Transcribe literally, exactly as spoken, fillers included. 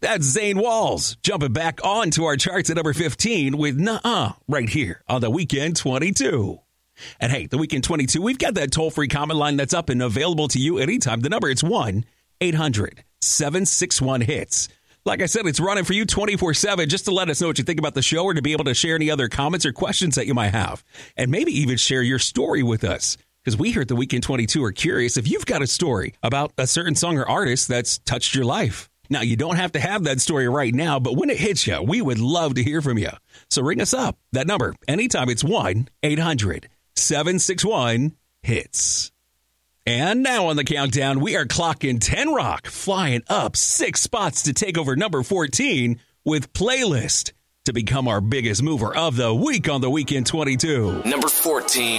That's Zane Walls jumping back onto our charts at number fifteen with Nuh-Uh right here on the Weekend twenty-two. And hey, the Weekend twenty-two, we've got that toll-free comment line that's up and available to you anytime. The number, it's one eight hundred seven six one hits. Like I said, it's running for you twenty-four seven just to let us know what you think about the show or to be able to share any other comments or questions that you might have. And maybe even share your story with us. Because we here at the Weekend twenty-two are curious if you've got a story about a certain song or artist that's touched your life. Now, you don't have to have that story right now, but when it hits you, we would love to hear from you. So ring us up. That number, anytime, it's one eight hundred seven six one hits. And now on the countdown, we are clocking ten Rock, flying up six spots to take over number fourteen with Playlist to become our biggest mover of the week on the Weekend twenty-two. Number fourteen.